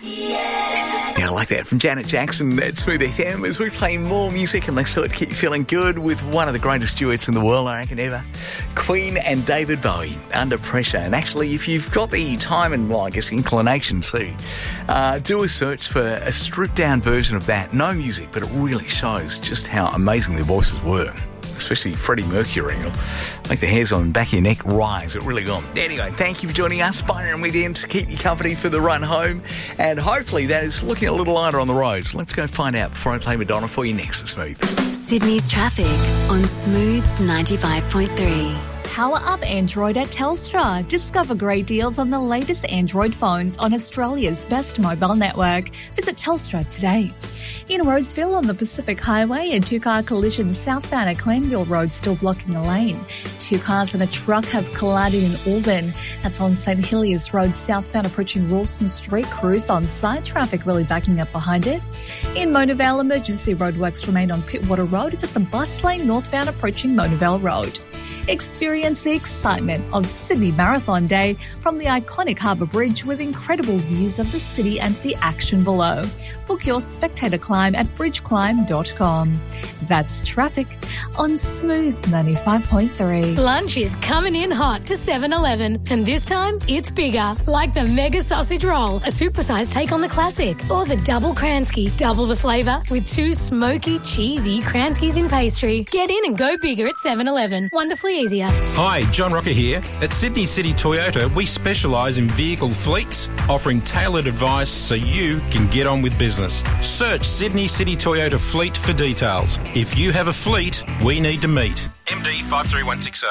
Yeah, I like that from Janet Jackson at Smooth FM as we play more music and let's sort of keep you feeling good with one of the greatest duets in the world, I reckon, ever. Queen and David Bowie, Under Pressure. And actually, if you've got the time and, well, I guess inclination too, do a search for a stripped-down version of that. No music, but it really shows just how amazing their voices were. Especially Freddie Mercury. It'll make the hairs on the back of your neck rise. It really will. Anyway, thank you for joining us. Byron Weekend to keep you company for the run home. And hopefully that is looking a little lighter on the roads. Let's go find out before I play Madonna for you next at Smooth. Sydney's traffic on Smooth 95.3. Power up Android at Telstra. Discover great deals on the latest Android phones on Australia's best mobile network. Visit Telstra today. In Roseville on the Pacific Highway, a two-car collision southbound at Glenville Road still blocking a lane. 2 cars and a truck have collided in Auburn. That's on St Heliers Road southbound approaching Rawson Street. Crews on side, traffic really backing up behind it. In Mona Vale, emergency roadworks remain on Pittwater Road. It's at the bus lane northbound approaching Mona Vale Road. Experience the excitement of Sydney Marathon Day from the iconic Harbour Bridge with incredible views of the city and the action below. Book your spectator climb at bridgeclimb.com. That's traffic on Smooth 95.3. Lunch is coming in hot to 7-Eleven, and this time it's bigger, like the Mega Sausage Roll, a supersized take on the classic, or the Double Kransky, double the flavour with 2 smoky, cheesy Kranskys in pastry. Get in and go bigger at 7-Eleven. Wonderfully easier. Hi, John Rocker here. At Sydney City Toyota, we specialise in vehicle fleets, offering tailored advice so you can get on with business. Search Sydney City Toyota Fleet for details. If you have a fleet, we need to meet. MD 53160.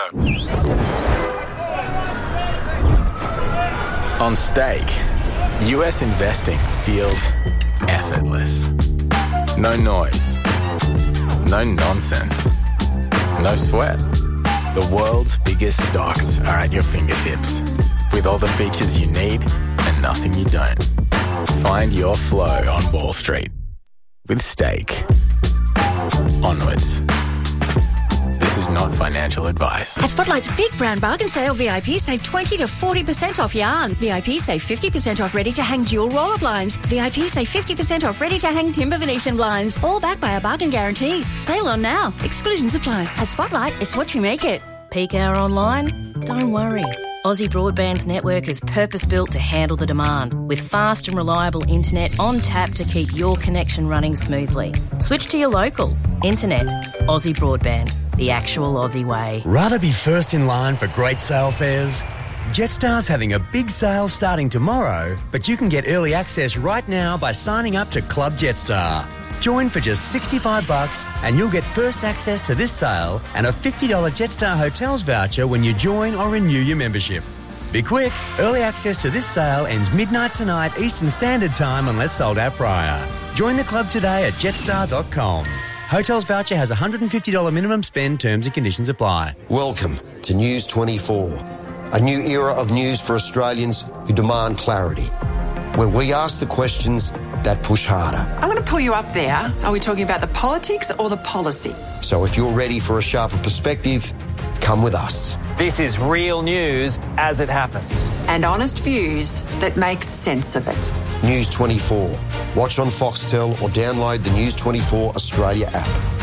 On Stake, US investing feels effortless. No noise. No nonsense. No sweat. The world's biggest stocks are at your fingertips, with all the features you need and nothing you don't. Find your flow on Wall Street with Stake. Onwards. This is not financial advice. At Spotlight's Big Brown Bargain Sale, VIP save 20 to 40% off yarn. VIP save 50% off ready-to-hang dual roller blinds. VIP save 50% off ready-to-hang timber Venetian blinds. All backed by a bargain guarantee. Sale on now. Exclusions apply. At Spotlight, it's what you make it. Peak hour online? Don't worry. Aussie Broadband's network is purpose-built to handle the demand, with fast and reliable internet on tap to keep your connection running smoothly. Switch to your local. Internet. Aussie Broadband. The actual Aussie way. Rather be first in line for great sale fares? Jetstar's having a big sale starting tomorrow, but you can get early access right now by signing up to Club Jetstar. Join for just $65 and you'll get first access to this sale and a $50 Jetstar Hotels voucher when you join or renew your membership. Be quick, early access to this sale ends midnight tonight Eastern Standard Time unless sold out prior. Join the club today at jetstar.com. Hotels voucher has a $150 minimum spend, terms and conditions apply. Welcome to News 24, a new era of news for Australians who demand clarity, where we ask the questions that push harder. I'm going to pull you up there. Are we talking about the politics or the policy? So if you're ready for a sharper perspective, come with us. This is real news as it happens. And honest views that make sense of it. News 24. Watch on Foxtel or download the News 24 Australia app.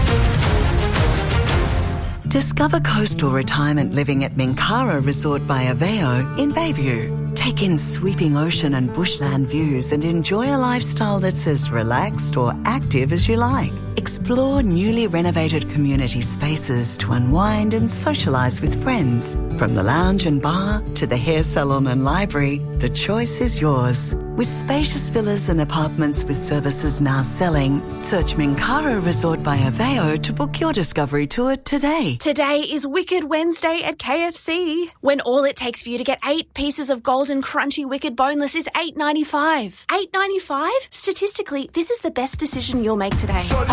Discover coastal retirement living at Minkara Resort by Aveo in Bayview. Take in sweeping ocean and bushland views and enjoy a lifestyle that's as relaxed or active as you like. Explore newly renovated community spaces to unwind and socialise with friends. From the lounge and bar to the hair salon and library, the choice is yours. With spacious villas and apartments with services now selling, search Minkara Resort by Aveo to book your discovery tour today. Today is Wicked Wednesday at KFC, when all it takes for you to get 8 pieces of golden crunchy Wicked boneless is $8.95. $8.95? Statistically, this is the best decision you'll make today. Online and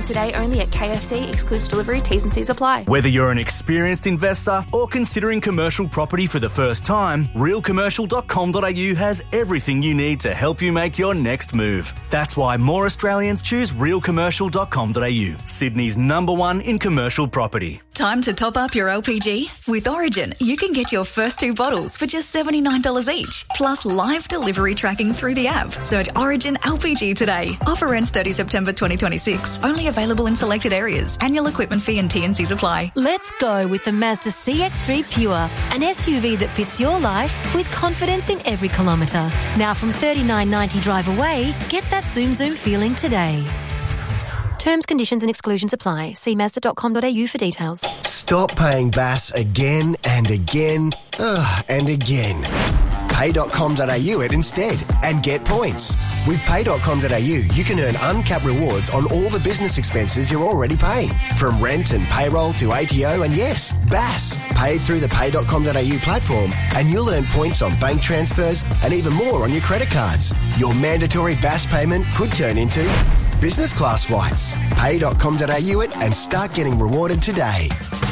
online today only at KFC. Excludes delivery. T's and C's apply. Whether you're an experienced investor or considering commercial property for the first time, realcommercial.com.au has everything you need to help you make your next move. That's why more Australians choose realcommercial.com.au, Sydney's #1 in commercial property. Time to top up your LPG? With Origin, you can get your first 2 bottles for just $79 each, plus live delivery tracking through the app. Search Origin LPG today. Offer ends 30 September 2026. Only available in selected areas. Annual equipment fee and T&Cs apply. Let's go with the Mazda CX-3 Pure, an SUV that fits your life with confidence in every kilometre. Now from $39.90 drive away, get that Zoom Zoom feeling today. Terms, conditions and exclusions apply. See Mazda.com.au for details. Stop paying BAS again and again and again. Pay.com.au it instead and get points. With Pay.com.au, you can earn uncapped rewards on all the business expenses you're already paying. From rent and payroll to ATO and yes, BAS. Paid through the Pay.com.au platform and you'll earn points on bank transfers and even more on your credit cards. Your mandatory BAS payment could turn into business class flights. Pay.com.au it and start getting rewarded today.